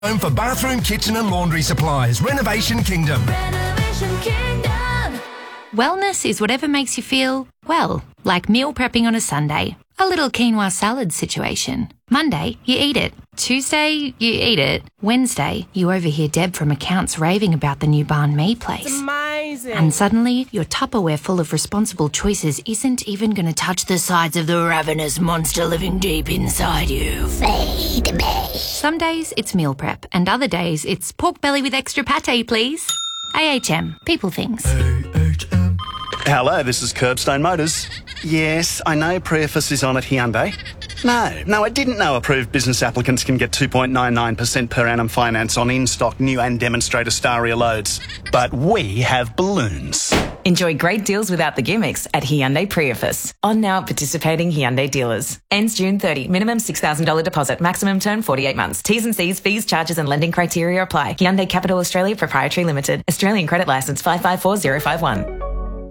Home for bathroom, kitchen and laundry supplies. Renovation Kingdom. Renovation Kingdom. Wellness is whatever makes you feel, well, like meal prepping on a Sunday. A little quinoa salad situation. Monday, you eat it. Tuesday, you eat it. Wednesday, you overhear Deb from accounts raving about the new banh mi place. It's amazing. And suddenly, your Tupperware full of responsible choices isn't even going to touch the sides of the ravenous monster living deep inside you. Feed me. Some days, it's meal prep, and other days, it's pork belly with extra pate, please. AHM. People things. Hello, this is Curbstone Motors. Yes, I know Prius is on at Hyundai. No, I didn't know approved business applicants can get 2.99% per annum finance on in-stock new and demonstrator Staria loads. But we have balloons. Enjoy great deals without the gimmicks at Hyundai Prius. On now at participating Hyundai dealers. Ends June 30. Minimum $6,000 deposit. Maximum term 48 months. T's and C's, fees, charges and lending criteria apply. Hyundai Capital Australia Proprietary Limited. Australian Credit Licence 554051.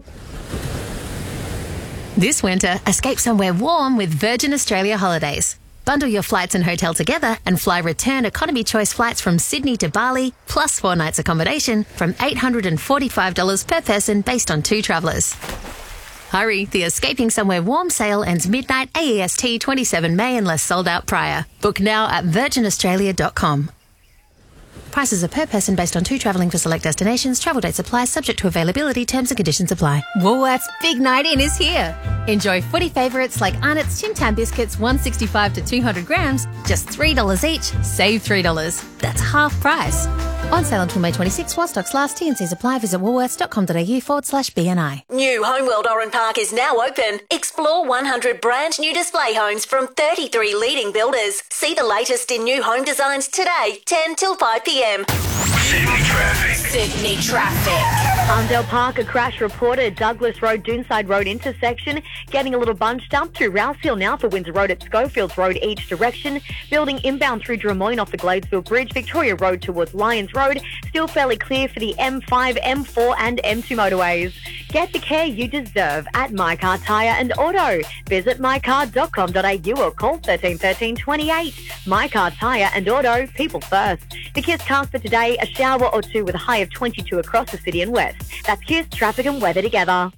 This winter, escape somewhere warm with Virgin Australia Holidays. Bundle your flights and hotel together and fly return economy choice flights from Sydney to Bali, plus 4 nights accommodation from $845 per person based on 2 travellers. Hurry, the Escaping Somewhere Warm sale ends midnight AEST 27 May unless sold out prior. Book now at virginaustralia.com. Prices are per person based on 2 travelling for select destinations. Travel dates apply, subject to availability. Terms and conditions apply. Woolworths Big Night In is here. Enjoy footy favourites like Arnott's Tim Tam biscuits, 165 to 200 grams, just $3 each. Save $3. That's half price. On sale until May 26 while stocks last. T&Cs apply. Visit woolworths.com.au/BNI. New Homeworld Oran Park is now open. Explore 100 brand new display homes from 33 leading builders. See the latest in new home designs today, 10 till 5 p.m. Sydney traffic. Arndale Park, a crash reported. Douglas Road, Doonside Road intersection. Getting a little bunched up through Rouse Hill now for Windsor Road at Schofields Road each direction. Building inbound through Drummoyne off the Gladesville Bridge. Victoria Road towards Lyons Road. Still fairly clear for the M5, M4 and M2 motorways. Get the care you deserve at My Car Tyre and Auto. Visit mycar.com.au or call 1313 28. My Car Tyre and Auto, people first. The KISS cast for today, a shower or 2 with a high of 22 across the city and west. That's KISS traffic and weather together.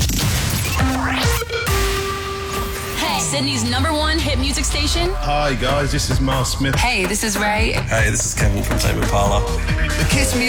Hey, Sydney's #1 hit music station. Hi guys, this is Miles Smith. Hey, this is Ray. Hey, this is Kevin from Tame Impala. The KISS